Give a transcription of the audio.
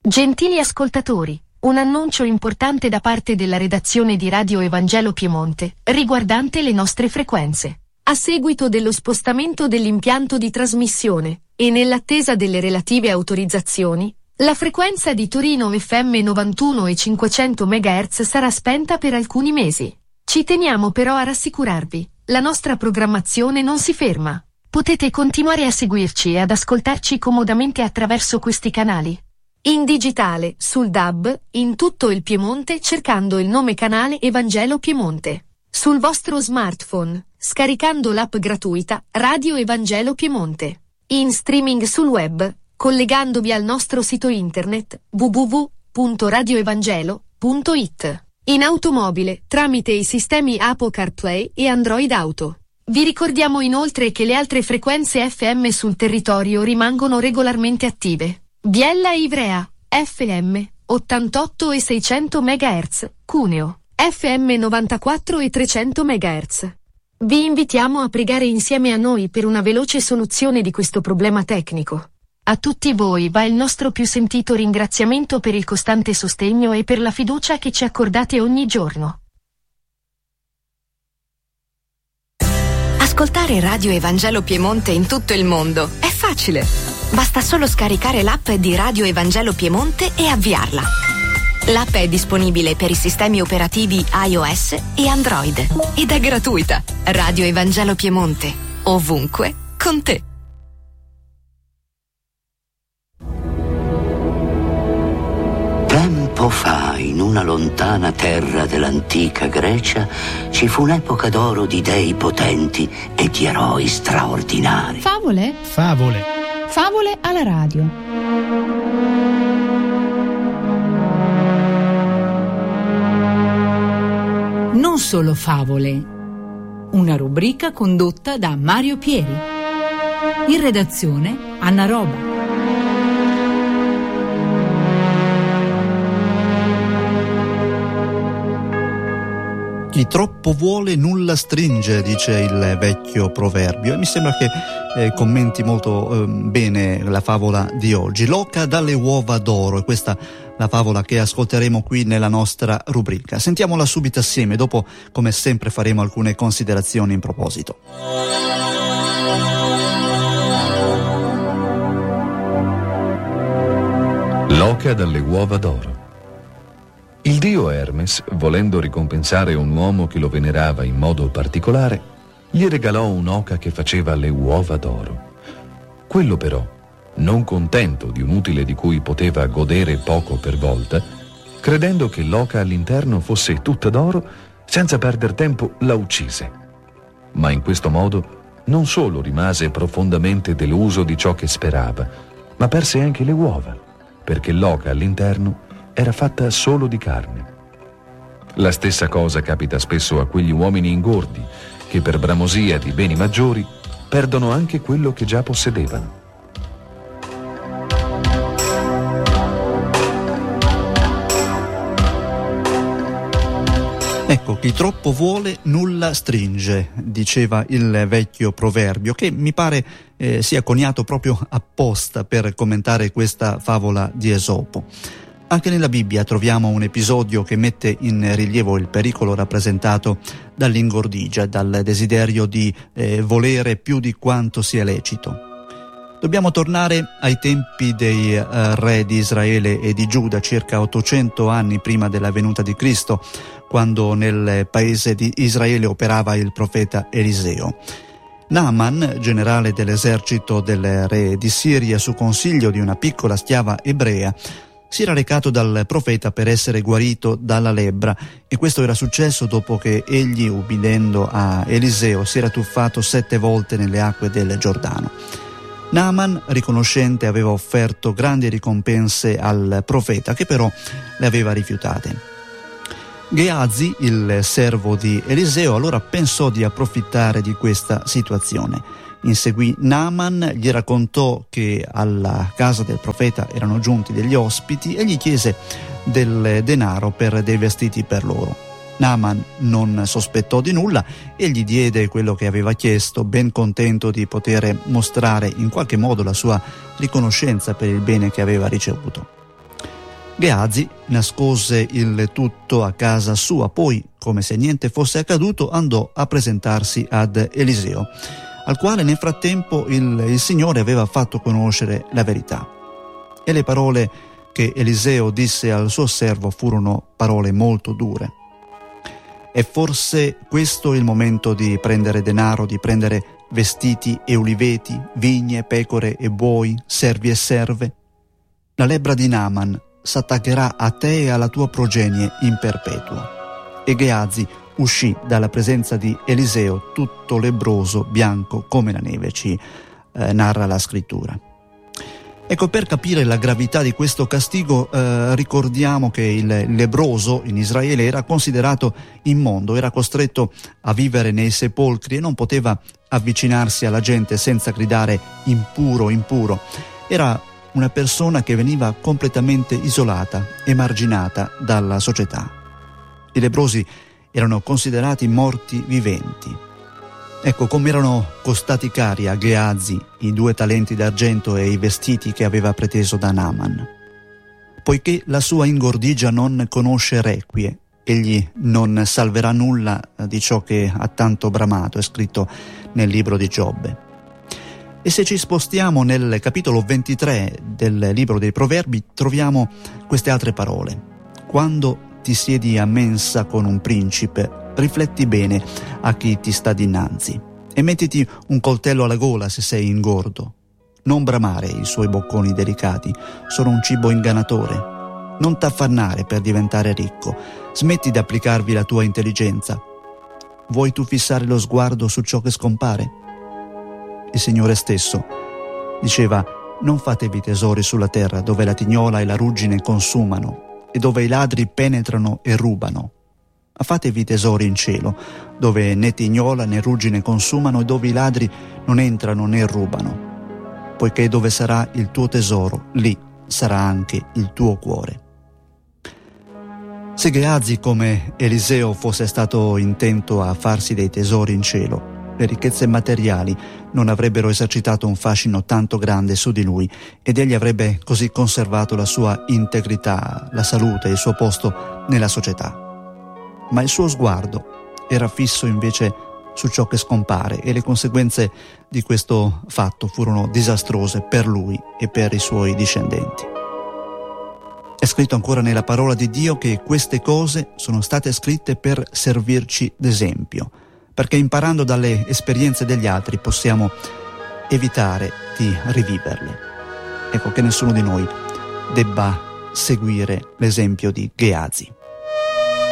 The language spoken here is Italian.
Gentili ascoltatori, un annuncio importante da parte della redazione di Radio Evangelo Piemonte, riguardante le nostre frequenze. A seguito dello spostamento dell'impianto di trasmissione, e nell'attesa delle relative autorizzazioni, la frequenza di Torino FM 91 e 500 MHz sarà spenta per alcuni mesi. Ci teniamo però a rassicurarvi, la nostra programmazione non si ferma. Potete continuare a seguirci e ad ascoltarci comodamente attraverso questi canali. In digitale, sul DAB, in tutto il Piemonte cercando il nome canale Evangelo Piemonte. Sul vostro smartphone, scaricando l'app gratuita Radio Evangelo Piemonte. In streaming sul web, collegandovi al nostro sito internet www.radioevangelo.it. In automobile, tramite i sistemi Apple CarPlay e Android Auto. Vi ricordiamo inoltre che le altre frequenze FM sul territorio rimangono regolarmente attive. Biella e Ivrea, FM, 88 e 600 MHz, Cuneo, FM 94 e 300 MHz. Vi invitiamo a pregare insieme a noi per una veloce soluzione di questo problema tecnico. A tutti voi va il nostro più sentito ringraziamento per il costante sostegno e per la fiducia che ci accordate ogni giorno. Ascoltare Radio Evangelo Piemonte in tutto il mondo è facile. Basta solo scaricare l'app di Radio Evangelo Piemonte e avviarla. L'app è disponibile per i sistemi operativi iOS e Android ed è gratuita. Radio Evangelo Piemonte, ovunque, con te. Tempo fa, in una lontana terra dell'antica Grecia, ci fu un'epoca d'oro di dei potenti e di eroi straordinari. Favole? Favole. Favole alla radio. Non solo favole. Una rubrica condotta da Mario Pieri. In redazione Anna Roba. Chi troppo vuole nulla stringe, dice il vecchio proverbio, e mi sembra che commenti molto bene la favola di oggi. L'oca dalle uova d'oro, e questa la favola che ascolteremo qui nella nostra rubrica. Sentiamola subito assieme, dopo come sempre faremo alcune considerazioni in proposito. L'oca dalle uova d'oro. Il dio Hermes, volendo ricompensare un uomo che lo venerava in modo particolare, gli regalò un'oca che faceva le uova d'oro. Quello però, non contento di un utile di cui poteva godere poco per volta, credendo che l'oca all'interno fosse tutta d'oro, senza perder tempo la uccise. Ma in questo modo non solo rimase profondamente deluso di ciò che sperava, ma perse anche le uova, perché l'oca all'interno era fatta solo di carne. La stessa cosa capita spesso a quegli uomini ingordi che per bramosia di beni maggiori perdono anche quello che già possedevano. Ecco, chi troppo vuole nulla stringe, diceva il vecchio proverbio, che mi pare sia coniato proprio apposta per commentare questa favola di Esopo. Anche nella Bibbia troviamo un episodio che mette in rilievo il pericolo rappresentato dall'ingordigia, dal desiderio di volere più di quanto sia lecito. Dobbiamo tornare ai tempi dei re di Israele e di Giuda, circa 800 anni prima della venuta di Cristo, quando nel paese di Israele operava il profeta Eliseo. Naaman, generale dell'esercito del re di Siria, su consiglio di una piccola schiava ebrea, si era recato dal profeta per essere guarito dalla lebbra, e questo era successo dopo che egli, ubbidendo a Eliseo, si era tuffato 7 volte nelle acque del Giordano. Naaman, riconoscente, aveva offerto grandi ricompense al profeta, che però le aveva rifiutate. Gehazi, il servo di Eliseo, allora pensò di approfittare di questa situazione. Inseguì Naaman, gli raccontò che alla casa del profeta erano giunti degli ospiti e gli chiese del denaro per dei vestiti per loro. Naaman non sospettò di nulla e gli diede quello che aveva chiesto, ben contento di poter mostrare in qualche modo la sua riconoscenza per il bene che aveva ricevuto. Gehazi nascose il tutto a casa sua, poi, come se niente fosse accaduto, andò a presentarsi ad Eliseo, al quale nel frattempo il Signore aveva fatto conoscere la verità. E le parole che Eliseo disse al suo servo furono parole molto dure. È forse questo il momento di prendere denaro, di prendere vestiti e uliveti, vigne, pecore e buoi, servi e serve? La lebbra di Naaman s'attaccherà a te e alla tua progenie in perpetuo. E Gehazi uscì dalla presenza di Eliseo tutto lebbroso, bianco come la neve, ci narra la scrittura. Ecco, per capire la gravità di questo castigo ricordiamo che il lebbroso in Israele era considerato immondo, era costretto a vivere nei sepolcri e non poteva avvicinarsi alla gente senza gridare impuro, impuro. Era una persona che veniva completamente isolata, emarginata dalla società. I lebbrosi erano considerati morti viventi. Ecco, come erano costati cari a Gehazi i 2 talenti d'argento e i vestiti che aveva preteso da Naaman. Poiché la sua ingordigia non conosce requie, egli non salverà nulla di ciò che ha tanto bramato, è scritto nel libro di Giobbe. E se ci spostiamo nel capitolo 23 del libro dei Proverbi, troviamo queste altre parole. Quando ti siedi a mensa con un principe, rifletti bene a chi ti sta dinanzi e mettiti un coltello alla gola se sei ingordo. Non bramare i suoi bocconi delicati, sono un cibo ingannatore. Non t'affannare per diventare ricco, smetti di applicarvi la tua intelligenza. Vuoi tu fissare lo sguardo su ciò che scompare? Il Signore stesso diceva: non fatevi tesori sulla terra dove la tignola e la ruggine consumano e dove i ladri penetrano e rubano. Ma fatevi tesori in cielo, dove né tignola né ruggine consumano e dove i ladri non entrano né rubano. Poiché dove sarà il tuo tesoro, lì sarà anche il tuo cuore. Se Gehazi, come Eliseo, fosse stato intento a farsi dei tesori in cielo, le ricchezze materiali non avrebbero esercitato un fascino tanto grande su di lui ed egli avrebbe così conservato la sua integrità, la salute e il suo posto nella società. Ma il suo sguardo era fisso invece su ciò che scompare e le conseguenze di questo fatto furono disastrose per lui e per i suoi discendenti. È scritto ancora nella parola di Dio che queste cose sono state scritte per servirci d'esempio, perché imparando dalle esperienze degli altri possiamo evitare di riviverle. Ecco, che nessuno di noi debba seguire l'esempio di Gehazi.